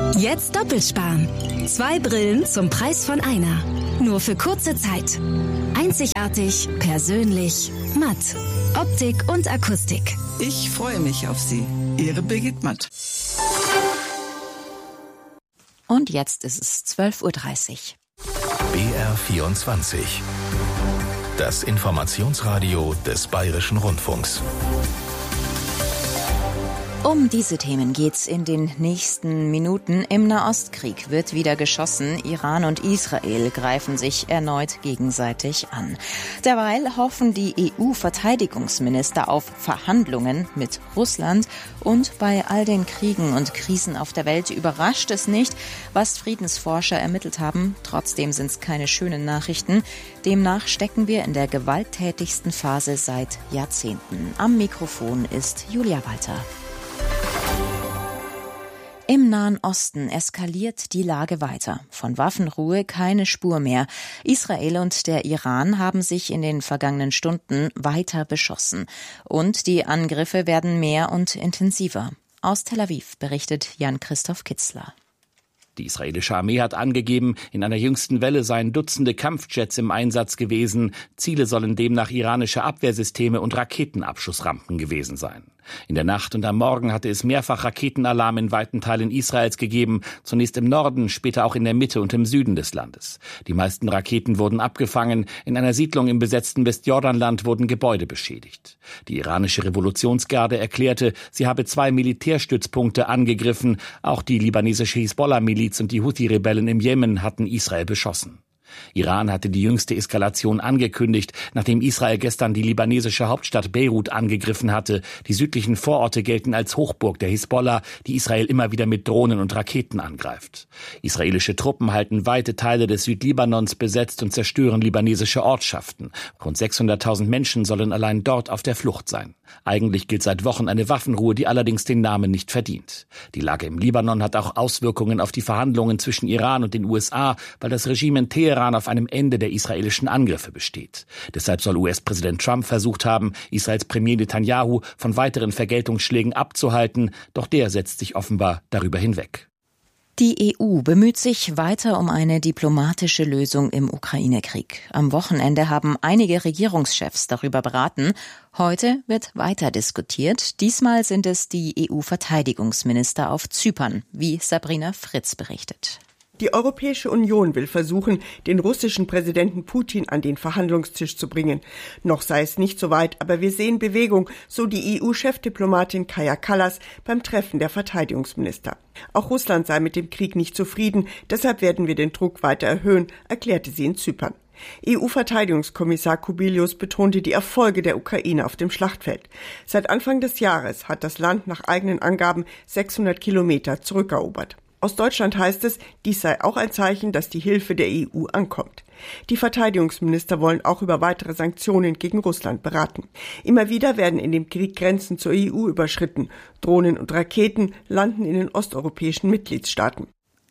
Jetzt doppelt sparen. 2 Brillen zum Preis von einer. Nur für kurze Zeit. Einzigartig, persönlich, matt. Optik und Akustik. Ich freue mich auf Sie. Ihre Birgit Matt. Und jetzt ist es 12:30 Uhr. BR24. Das Informationsradio des Bayerischen Rundfunks. Um diese Themen geht's in den nächsten Minuten. Im Nahostkrieg wird wieder geschossen. Iran und Israel greifen sich erneut gegenseitig an. Derweil hoffen die EU-Verteidigungsminister auf Verhandlungen mit Russland. Und bei all den Kriegen und Krisen auf der Welt überrascht es nicht, was Friedensforscher ermittelt haben. Trotzdem sind es keine schönen Nachrichten. Demnach stecken wir in der gewalttätigsten Phase seit Jahrzehnten. Am Mikrofon ist Julia Walter. Im Nahen Osten eskaliert die Lage weiter. Von Waffenruhe keine Spur mehr. Israel und der Iran haben sich in den vergangenen Stunden weiter beschossen. Und die Angriffe werden mehr und intensiver. Aus Tel Aviv berichtet Jan-Christoph Kitzler. Die israelische Armee hat angegeben, in einer jüngsten Welle seien Dutzende Kampfjets im Einsatz gewesen. Ziele sollen demnach iranische Abwehrsysteme und Raketenabschussrampen gewesen sein. In der Nacht und am Morgen hatte es mehrfach Raketenalarm in weiten Teilen Israels gegeben, zunächst im Norden, später auch in der Mitte und im Süden des Landes. Die meisten Raketen wurden abgefangen, in einer Siedlung im besetzten Westjordanland wurden Gebäude beschädigt. Die iranische Revolutionsgarde erklärte, sie habe 2 Militärstützpunkte angegriffen, auch die libanesische Hisbollah-Miliz und die Houthi-Rebellen im Jemen hatten Israel beschossen. Iran hatte die jüngste Eskalation angekündigt, nachdem Israel gestern die libanesische Hauptstadt Beirut angegriffen hatte. Die südlichen Vororte gelten als Hochburg der Hisbollah, die Israel immer wieder mit Drohnen und Raketen angreift. Israelische Truppen halten weite Teile des Südlibanons besetzt und zerstören libanesische Ortschaften. Rund 600.000 Menschen sollen allein dort auf der Flucht sein. Eigentlich gilt seit Wochen eine Waffenruhe, die allerdings den Namen nicht verdient. Die Lage im Libanon hat auch Auswirkungen auf die Verhandlungen zwischen Iran und den USA, weil das Regime in Teheran auf einem Ende der israelischen Angriffe besteht. Deshalb soll US-Präsident Trump versucht haben, Israels Premier Netanyahu von weiteren Vergeltungsschlägen abzuhalten, doch der setzt sich offenbar darüber hinweg. Die EU bemüht sich weiter um eine diplomatische Lösung im Ukraine-Krieg. Am Wochenende haben einige Regierungschefs darüber beraten. Heute wird weiter diskutiert. Diesmal sind es die EU-Verteidigungsminister auf Zypern, wie Sabrina Fritz berichtet. Die Europäische Union will versuchen, den russischen Präsidenten Putin an den Verhandlungstisch zu bringen. Noch sei es nicht so weit, aber wir sehen Bewegung, so die EU-Chefdiplomatin Kaja Kallas beim Treffen der Verteidigungsminister. Auch Russland sei mit dem Krieg nicht zufrieden, deshalb werden wir den Druck weiter erhöhen, erklärte sie in Zypern. EU-Verteidigungskommissar Kubilius betonte die Erfolge der Ukraine auf dem Schlachtfeld. Seit Anfang des Jahres hat das Land nach eigenen Angaben 600 Kilometer zurückerobert. Aus Deutschland heißt es, dies sei auch ein Zeichen, dass die Hilfe der EU ankommt. Die Verteidigungsminister wollen auch über weitere Sanktionen gegen Russland beraten. Immer wieder werden in dem Krieg Grenzen zur EU überschritten. Drohnen und Raketen landen in den osteuropäischen Mitgliedstaaten.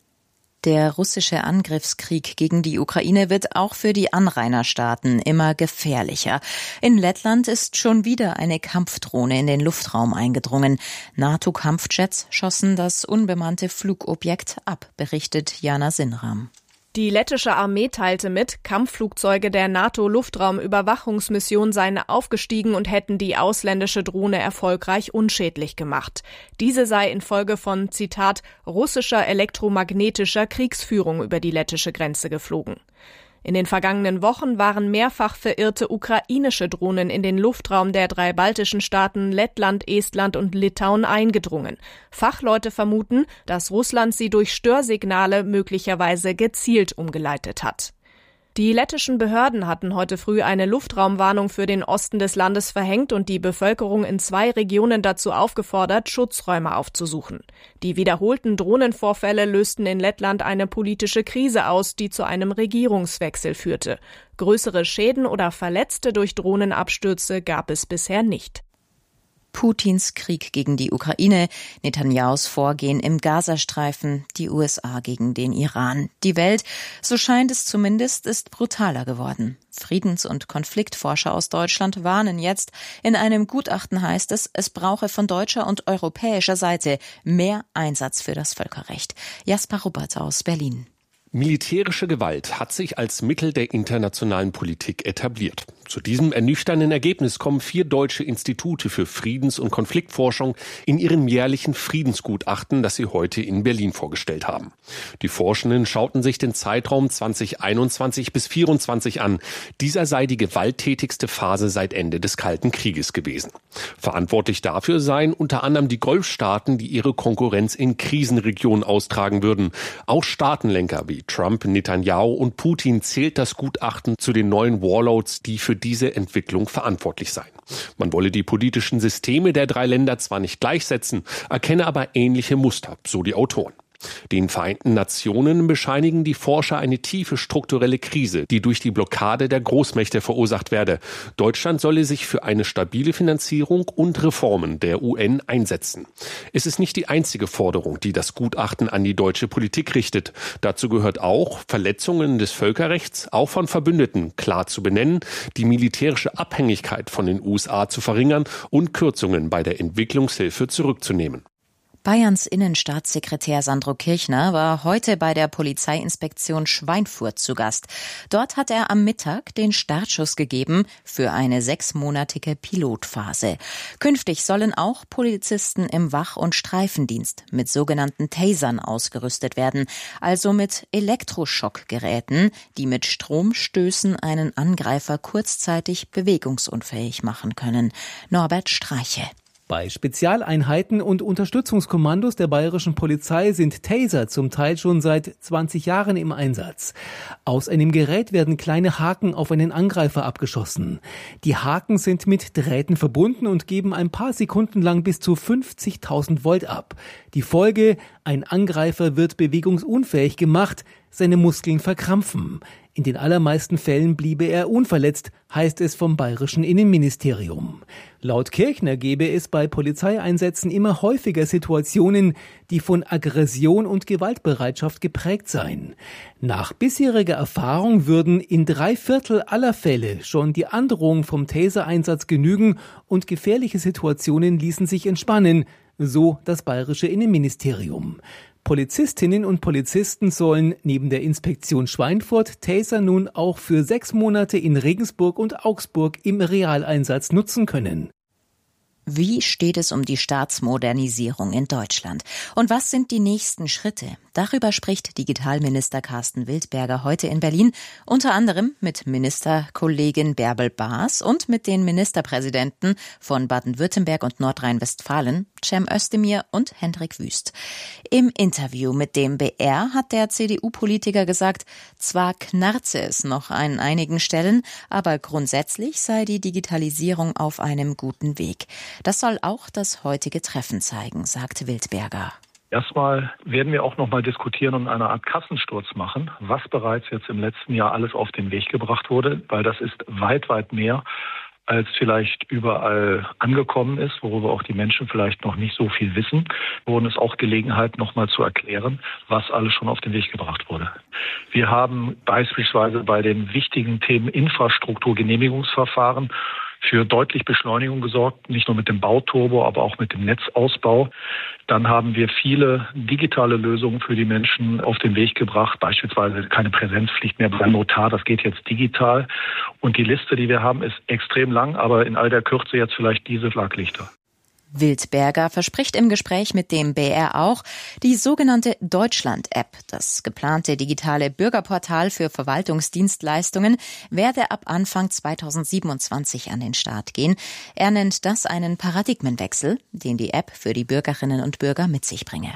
Der russische Angriffskrieg gegen die Ukraine wird auch für die Anrainerstaaten immer gefährlicher. In Lettland ist schon wieder eine Kampfdrohne in den Luftraum eingedrungen. NATO-Kampfjets schossen das unbemannte Flugobjekt ab, berichtet Jana Sinram. Die lettische Armee teilte mit, Kampfflugzeuge der NATO-Luftraumüberwachungsmission seien aufgestiegen und hätten die ausländische Drohne erfolgreich unschädlich gemacht. Diese sei infolge von, Zitat, russischer elektromagnetischer Kriegsführung über die lettische Grenze geflogen. In den vergangenen Wochen waren mehrfach verirrte ukrainische Drohnen in den Luftraum der 3 baltischen Staaten Lettland, Estland und Litauen eingedrungen. Fachleute vermuten, dass Russland sie durch Störsignale möglicherweise gezielt umgeleitet hat. Die lettischen Behörden hatten heute früh eine Luftraumwarnung für den Osten des Landes verhängt und die Bevölkerung in 2 Regionen dazu aufgefordert, Schutzräume aufzusuchen. Die wiederholten Drohnenvorfälle lösten in Lettland eine politische Krise aus, die zu einem Regierungswechsel führte. Größere Schäden oder Verletzte durch Drohnenabstürze gab es bisher nicht. Putins Krieg gegen die Ukraine, Netanyahus Vorgehen im Gazastreifen, die USA gegen den Iran. Die Welt, so scheint es zumindest, ist brutaler geworden. Friedens- und Konfliktforscher aus Deutschland warnen jetzt. In einem Gutachten heißt es brauche von deutscher und europäischer Seite mehr Einsatz für das Völkerrecht. Jasper Ruppert aus Berlin. Militärische Gewalt hat sich als Mittel der internationalen Politik etabliert. Zu diesem ernüchternden Ergebnis kommen 4 deutsche Institute für Friedens- und Konfliktforschung in ihrem jährlichen Friedensgutachten, das sie heute in Berlin vorgestellt haben. Die Forschenden schauten sich den Zeitraum 2021 bis 2024 an. Dieser sei die gewalttätigste Phase seit Ende des Kalten Krieges gewesen. Verantwortlich dafür seien unter anderem die Golfstaaten, die ihre Konkurrenz in Krisenregionen austragen würden. Auch Staatenlenker wie Trump, Netanyahu und Putin zählt das Gutachten zu den neuen Warlords, die für diese Entwicklung verantwortlich seien. Man wolle die politischen Systeme der 3 Länder zwar nicht gleichsetzen, erkenne aber ähnliche Muster, so die Autoren. Den Vereinten Nationen bescheinigen die Forscher eine tiefe strukturelle Krise, die durch die Blockade der Großmächte verursacht werde. Deutschland solle sich für eine stabile Finanzierung und Reformen der UN einsetzen. Es ist nicht die einzige Forderung, die das Gutachten an die deutsche Politik richtet. Dazu gehört auch, Verletzungen des Völkerrechts, auch von Verbündeten, klar zu benennen, die militärische Abhängigkeit von den USA zu verringern und Kürzungen bei der Entwicklungshilfe zurückzunehmen. Bayerns Innenstaatssekretär Sandro Kirchner war heute bei der Polizeiinspektion Schweinfurt zu Gast. Dort hat er am Mittag den Startschuss gegeben für eine 6-monatige Pilotphase. Künftig sollen auch Polizisten im Wach- und Streifendienst mit sogenannten Tasern ausgerüstet werden, also mit Elektroschockgeräten, die mit Stromstößen einen Angreifer kurzzeitig bewegungsunfähig machen können. Norbert Streiche. Bei Spezialeinheiten und Unterstützungskommandos der bayerischen Polizei sind Taser zum Teil schon seit 20 Jahren im Einsatz. Aus einem Gerät werden kleine Haken auf einen Angreifer abgeschossen. Die Haken sind mit Drähten verbunden und geben ein paar Sekunden lang bis zu 50.000 Volt ab. Die Folge: ein Angreifer wird bewegungsunfähig gemacht, seine Muskeln verkrampfen. In den allermeisten Fällen bliebe er unverletzt, heißt es vom bayerischen Innenministerium. Laut Kirchner gebe es bei Polizeieinsätzen immer häufiger Situationen, die von Aggression und Gewaltbereitschaft geprägt seien. Nach bisheriger Erfahrung würden in 3/4 aller Fälle schon die Androhung vom Taser-Einsatz genügen und gefährliche Situationen ließen sich entspannen, so das bayerische Innenministerium. Polizistinnen und Polizisten sollen neben der Inspektion Schweinfurt Taser nun auch für 6 Monate in Regensburg und Augsburg im Realeinsatz nutzen können. Wie steht es um die Staatsmodernisierung in Deutschland? Und was sind die nächsten Schritte? Darüber spricht Digitalminister Carsten Wildberger heute in Berlin, unter anderem mit Ministerkollegin Bärbel Baas und mit den Ministerpräsidenten von Baden-Württemberg und Nordrhein-Westfalen, Cem Özdemir und Hendrik Wüst. Im Interview mit dem BR hat der CDU-Politiker gesagt, zwar knarze es noch an einigen Stellen, aber grundsätzlich sei die Digitalisierung auf einem guten Weg. Das soll auch das heutige Treffen zeigen, sagt Wildberger. Erstmal werden wir auch noch mal diskutieren und eine Art Kassensturz machen, was bereits jetzt im letzten Jahr alles auf den Weg gebracht wurde, weil das ist weit, weit mehr, als vielleicht überall angekommen ist, worüber auch die Menschen vielleicht noch nicht so viel wissen. Wurden es auch Gelegenheit, noch mal zu erklären, was alles schon auf den Weg gebracht wurde. Wir haben beispielsweise bei den wichtigen Themen Infrastruktur, Genehmigungsverfahren für deutlich Beschleunigung gesorgt, nicht nur mit dem Bauturbo, aber auch mit dem Netzausbau. Dann haben wir viele digitale Lösungen für die Menschen auf den Weg gebracht, beispielsweise keine Präsenzpflicht mehr beim Notar, das geht jetzt digital. Und die Liste, die wir haben, ist extrem lang, aber in all der Kürze jetzt vielleicht diese Schlaglichter. Wildberger verspricht im Gespräch mit dem BR auch, die sogenannte Deutschland-App, das geplante digitale Bürgerportal für Verwaltungsdienstleistungen, werde ab Anfang 2027 an den Start gehen. Er nennt das einen Paradigmenwechsel, den die App für die Bürgerinnen und Bürger mit sich bringe.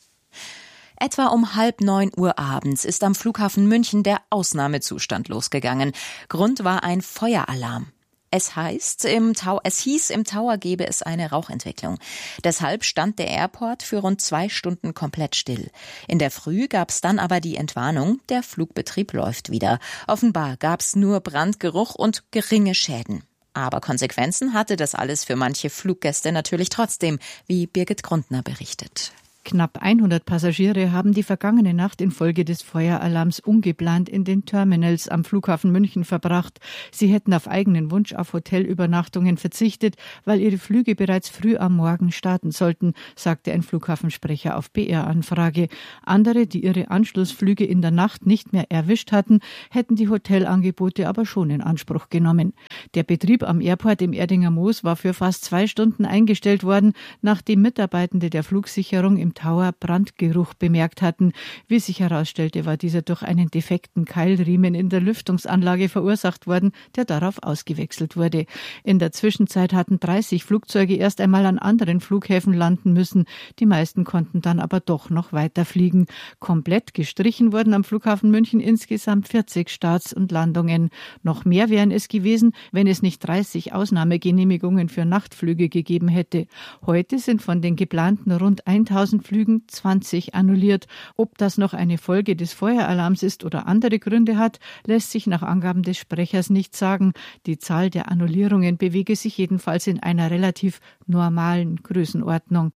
Etwa um 8:30 abends ist am Flughafen München der Ausnahmezustand losgegangen. Grund war ein Feueralarm. Es hieß, im Tower gebe es eine Rauchentwicklung. Deshalb stand der Airport für rund 2 Stunden komplett still. In der Früh gab es dann aber die Entwarnung, der Flugbetrieb läuft wieder. Offenbar gab es nur Brandgeruch und geringe Schäden. Aber Konsequenzen hatte das alles für manche Fluggäste natürlich trotzdem, wie Birgit Grundner berichtet. Knapp 100 Passagiere haben die vergangene Nacht infolge des Feueralarms ungeplant in den Terminals am Flughafen München verbracht. Sie hätten auf eigenen Wunsch auf Hotelübernachtungen verzichtet, weil ihre Flüge bereits früh am Morgen starten sollten, sagte ein Flughafensprecher auf BR-Anfrage. Andere, die ihre Anschlussflüge in der Nacht nicht mehr erwischt hatten, hätten die Hotelangebote aber schon in Anspruch genommen. Der Betrieb am Airport im Erdinger Moos war für fast 2 Stunden eingestellt worden, nachdem Mitarbeitende der Flugsicherung im Tower Brandgeruch bemerkt hatten. Wie sich herausstellte, war dieser durch einen defekten Keilriemen in der Lüftungsanlage verursacht worden, der darauf ausgewechselt wurde. In der Zwischenzeit hatten 30 Flugzeuge erst einmal an anderen Flughäfen landen müssen. Die meisten konnten dann aber doch noch weiterfliegen. Komplett gestrichen wurden am Flughafen München insgesamt 40 Starts und Landungen. Noch mehr wären es gewesen, wenn es nicht 30 Ausnahmegenehmigungen für Nachtflüge gegeben hätte. Heute sind von den geplanten rund 1000 Flügen 20 annulliert. Ob das noch eine Folge des Feueralarms ist oder andere Gründe hat, lässt sich nach Angaben des Sprechers nicht sagen. Die Zahl der Annullierungen bewege sich jedenfalls in einer relativ normalen Größenordnung.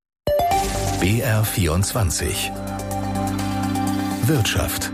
BR24 Wirtschaft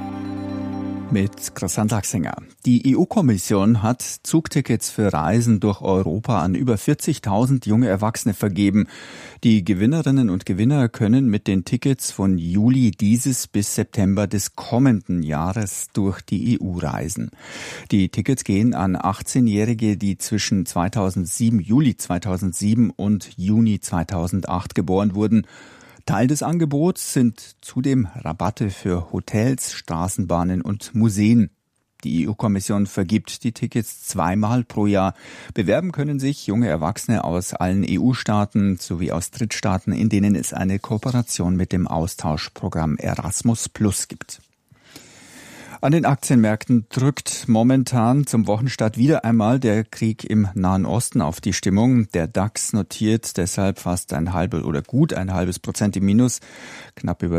mit Christian Sachsinger. Die EU-Kommission hat Zugtickets für Reisen durch Europa an über 40.000 junge Erwachsene vergeben. Die Gewinnerinnen und Gewinner können mit den Tickets von Juli dieses bis September des kommenden Jahres durch die EU reisen. Die Tickets gehen an 18-Jährige, die zwischen Juli 2007 und Juni 2008 geboren wurden. Teil des Angebots sind zudem Rabatte für Hotels, Straßenbahnen und Museen. Die EU-Kommission vergibt die Tickets 2-mal pro Jahr. Bewerben können sich junge Erwachsene aus allen EU-Staaten sowie aus Drittstaaten, in denen es eine Kooperation mit dem Austauschprogramm Erasmus Plus gibt. An den Aktienmärkten drückt momentan zum Wochenstart wieder einmal der Krieg im Nahen Osten auf die Stimmung. Der DAX notiert deshalb fast gut ein halbes Prozent im Minus, knapp über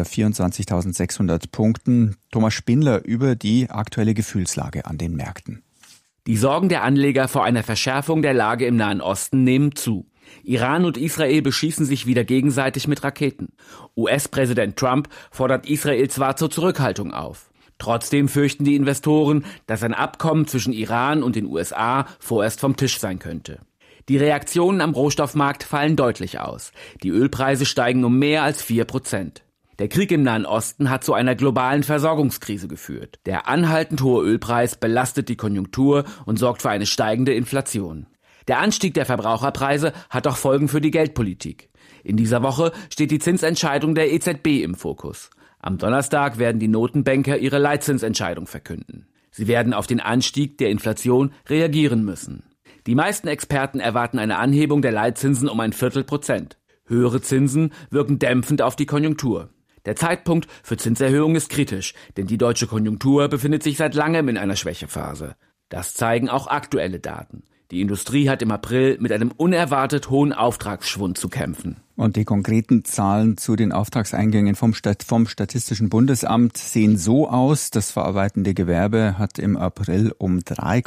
24.600 Punkten. Thomas Spindler über die aktuelle Gefühlslage an den Märkten. Die Sorgen der Anleger vor einer Verschärfung der Lage im Nahen Osten nehmen zu. Iran und Israel beschießen sich wieder gegenseitig mit Raketen. US-Präsident Trump fordert Israel zwar zur Zurückhaltung auf. Trotzdem fürchten die Investoren, dass ein Abkommen zwischen Iran und den USA vorerst vom Tisch sein könnte. Die Reaktionen am Rohstoffmarkt fallen deutlich aus. Die Ölpreise steigen um mehr als 4%. Der Krieg im Nahen Osten hat zu einer globalen Versorgungskrise geführt. Der anhaltend hohe Ölpreis belastet die Konjunktur und sorgt für eine steigende Inflation. Der Anstieg der Verbraucherpreise hat auch Folgen für die Geldpolitik. In dieser Woche steht die Zinsentscheidung der EZB im Fokus. Am Donnerstag werden die Notenbanker ihre Leitzinsentscheidung verkünden. Sie werden auf den Anstieg der Inflation reagieren müssen. Die meisten Experten erwarten eine Anhebung der Leitzinsen um 0,25%. Höhere Zinsen wirken dämpfend auf die Konjunktur. Der Zeitpunkt für Zinserhöhung ist kritisch, denn die deutsche Konjunktur befindet sich seit langem in einer Schwächephase. Das zeigen auch aktuelle Daten. Die Industrie hat im April mit einem unerwartet hohen Auftragsschwund zu kämpfen. Und die konkreten Zahlen zu den Auftragseingängen vom Statistischen Bundesamt sehen so aus: Das verarbeitende Gewerbe hat im April um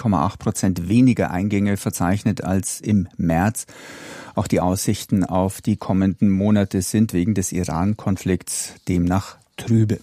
3,8% weniger Eingänge verzeichnet als im März. Auch die Aussichten auf die kommenden Monate sind wegen des Iran-Konflikts demnach trübe.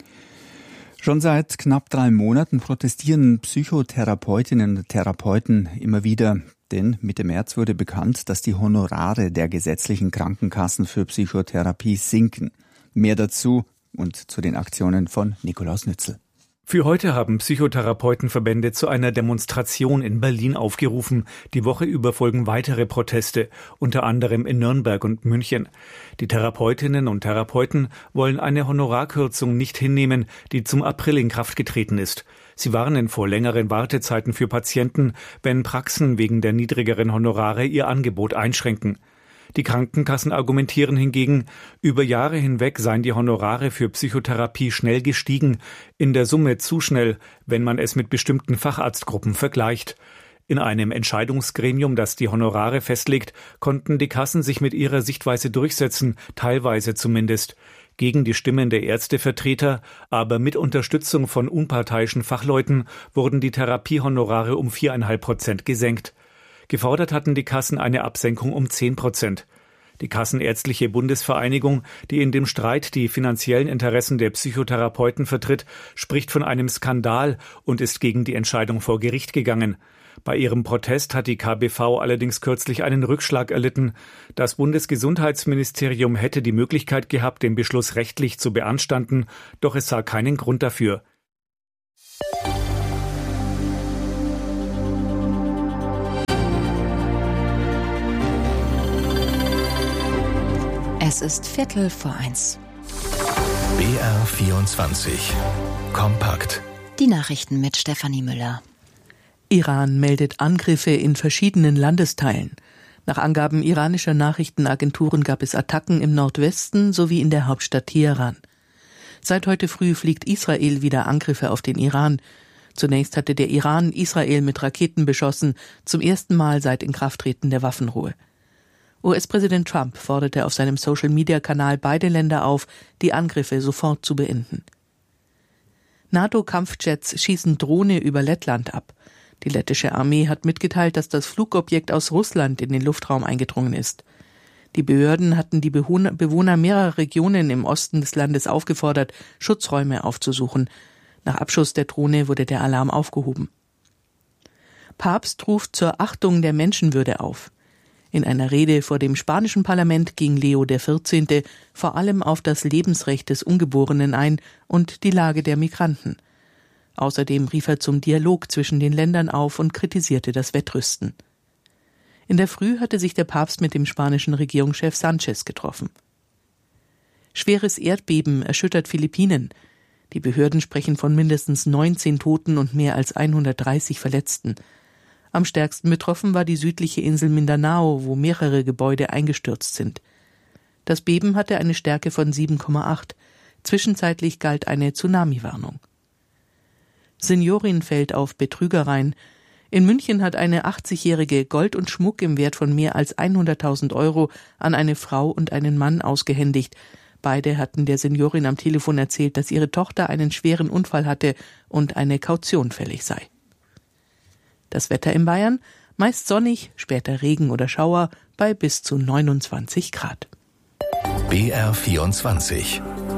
Schon seit knapp 3 Monaten protestieren Psychotherapeutinnen und Therapeuten immer wieder. Denn Mitte März wurde bekannt, dass die Honorare der gesetzlichen Krankenkassen für Psychotherapie sinken. Mehr dazu und zu den Aktionen von Nikolaus Nützel. Für heute haben Psychotherapeutenverbände zu einer Demonstration in Berlin aufgerufen. Die Woche über folgen weitere Proteste, unter anderem in Nürnberg und München. Die Therapeutinnen und Therapeuten wollen eine Honorarkürzung nicht hinnehmen, die zum April in Kraft getreten ist. Sie warnen vor längeren Wartezeiten für Patienten, wenn Praxen wegen der niedrigeren Honorare ihr Angebot einschränken. Die Krankenkassen argumentieren hingegen, über Jahre hinweg seien die Honorare für Psychotherapie schnell gestiegen, in der Summe zu schnell, wenn man es mit bestimmten Facharztgruppen vergleicht. In einem Entscheidungsgremium, das die Honorare festlegt, konnten die Kassen sich mit ihrer Sichtweise durchsetzen, teilweise zumindest. Gegen die Stimmen der Ärztevertreter, aber mit Unterstützung von unparteiischen Fachleuten, wurden die Therapiehonorare um 4,5% gesenkt. Gefordert hatten die Kassen eine Absenkung um 10%. Die Kassenärztliche Bundesvereinigung, die in dem Streit die finanziellen Interessen der Psychotherapeuten vertritt, spricht von einem Skandal und ist gegen die Entscheidung vor Gericht gegangen. Bei ihrem Protest hat die KBV allerdings kürzlich einen Rückschlag erlitten. Das Bundesgesundheitsministerium hätte die Möglichkeit gehabt, den Beschluss rechtlich zu beanstanden, doch es sah keinen Grund dafür. Es ist 1:15. BR 24. Kompakt. Die Nachrichten mit Stefanie Müller. Iran meldet Angriffe in verschiedenen Landesteilen. Nach Angaben iranischer Nachrichtenagenturen gab es Attacken im Nordwesten sowie in der Hauptstadt Teheran. Seit heute früh fliegt Israel wieder Angriffe auf den Iran. Zunächst hatte der Iran Israel mit Raketen beschossen, zum ersten Mal seit Inkrafttreten der Waffenruhe. US-Präsident Trump forderte auf seinem Social-Media-Kanal beide Länder auf, die Angriffe sofort zu beenden. NATO-Kampfjets schießen Drohne über Lettland ab. Die lettische Armee hat mitgeteilt, dass das Flugobjekt aus Russland in den Luftraum eingedrungen ist. Die Behörden hatten die Bewohner mehrerer Regionen im Osten des Landes aufgefordert, Schutzräume aufzusuchen. Nach Abschuss der Drohne wurde der Alarm aufgehoben. Papst ruft zur Achtung der Menschenwürde auf. In einer Rede vor dem spanischen Parlament ging Leo XIV. Vor allem auf das Lebensrecht des Ungeborenen ein und die Lage der Migranten. Außerdem rief er zum Dialog zwischen den Ländern auf und kritisierte das Wettrüsten. In der Früh hatte sich der Papst mit dem spanischen Regierungschef Sanchez getroffen. Schweres Erdbeben erschüttert Philippinen. Die Behörden sprechen von mindestens 19 Toten und mehr als 130 Verletzten. Am stärksten betroffen war die südliche Insel Mindanao, wo mehrere Gebäude eingestürzt sind. Das Beben hatte eine Stärke von 7,8. Zwischenzeitlich galt eine Tsunami-Warnung. Seniorin fällt auf Betrügereien. In München hat eine 80-Jährige Gold und Schmuck im Wert von mehr als 100.000 Euro an eine Frau und einen Mann ausgehändigt. Beide hatten der Seniorin am Telefon erzählt, dass ihre Tochter einen schweren Unfall hatte und eine Kaution fällig sei. Das Wetter in Bayern, meist sonnig, später Regen oder Schauer bei bis zu 29 Grad. BR 24.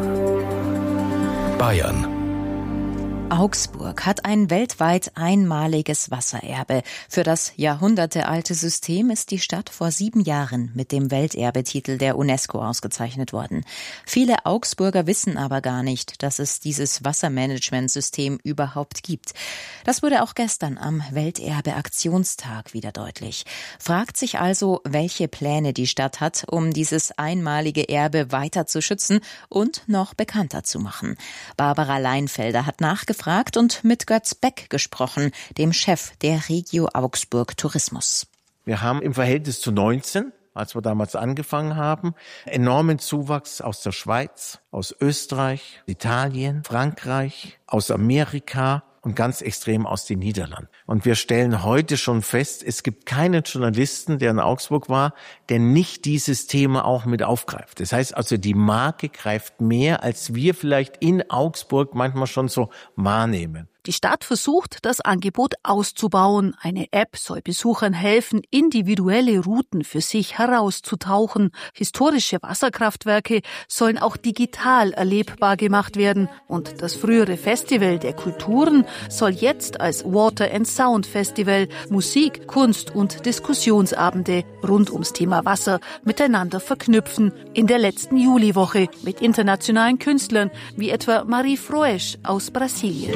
Bayern. Augsburg hat ein weltweit einmaliges Wassererbe. Für das jahrhundertealte System ist die Stadt vor 7 Jahren mit dem Welterbetitel der UNESCO ausgezeichnet worden. Viele Augsburger wissen aber gar nicht, dass es dieses Wassermanagementsystem überhaupt gibt. Das wurde auch gestern am Welterbe-Aktionstag wieder deutlich. Fragt sich also, welche Pläne die Stadt hat, um dieses einmalige Erbe weiter zu schützen und noch bekannter zu machen. Barbara Leinfelder hat nachgefragt und mit Götz Beck gesprochen, dem Chef der Regio Augsburg Tourismus. Wir haben im Verhältnis zu 19, als wir damals angefangen haben, enormen Zuwachs aus der Schweiz, aus Österreich, Italien, Frankreich, aus Amerika und ganz extrem aus den Niederlanden. Und wir stellen heute schon fest, es gibt keinen Journalisten, der in Augsburg war, der nicht dieses Thema auch mit aufgreift. Das heißt also, die Marke greift mehr, als wir vielleicht in Augsburg manchmal schon so wahrnehmen. Die Stadt versucht, das Angebot auszubauen. Eine App soll Besuchern helfen, individuelle Routen für sich herauszutauchen. Historische Wasserkraftwerke sollen auch digital erlebbar gemacht werden. Und das frühere Festival der Kulturen soll jetzt als Water and Sound Festival Musik, Kunst und Diskussionsabende rund ums Thema Wasser miteinander verknüpfen. In der letzten Juliwoche mit internationalen Künstlern wie etwa Marie Froesch aus Brasilien.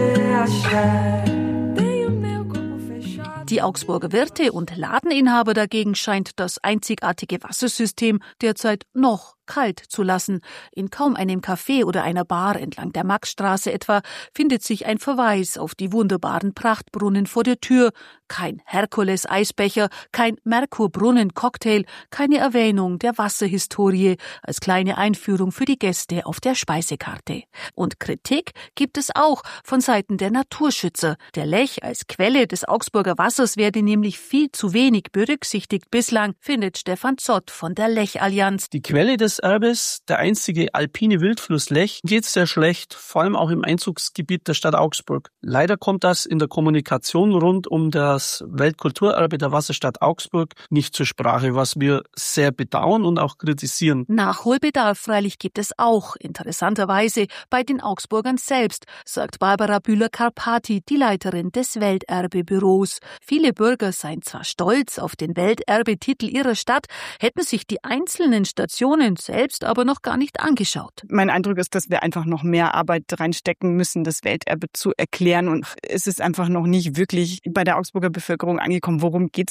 Die Augsburger Wirte und Ladeninhaber dagegen scheint das einzigartige Wassersystem derzeit noch kalt zu lassen. In kaum einem Café oder einer Bar entlang der Maxstraße etwa findet sich ein Verweis auf die wunderbaren Prachtbrunnen vor der Tür. Kein Herkules-Eisbecher, kein Merkur-Brunnen-Cocktail, keine Erwähnung der Wasserhistorie als kleine Einführung für die Gäste auf der Speisekarte. Und Kritik gibt es auch von Seiten der Naturschützer. Der Lech als Quelle des Augsburger Wassers werde nämlich viel zu wenig berücksichtigt bislang, findet Stefan Zott von der Lech-Allianz. Die Quelle des Weltkulturerbes, der einzige alpine Wildfluss Lech, geht es sehr schlecht, vor allem auch im Einzugsgebiet der Stadt Augsburg. Leider kommt das in der Kommunikation rund um das Weltkulturerbe der Wasserstadt Augsburg nicht zur Sprache, was wir sehr bedauern und auch kritisieren. Nachholbedarf freilich gibt es auch, interessanterweise bei den Augsburgern selbst, sagt Barbara Bühler-Karpati, die Leiterin des Welterbebüros. Viele Bürger seien zwar stolz auf den Welterbetitel ihrer Stadt, hätten sich die einzelnen Stationen selbst aber noch gar nicht angeschaut. Mein Eindruck ist, dass wir einfach noch mehr Arbeit reinstecken müssen, das Welterbe zu erklären. Und es ist einfach noch nicht wirklich bei der Augsburger Bevölkerung angekommen, worum geht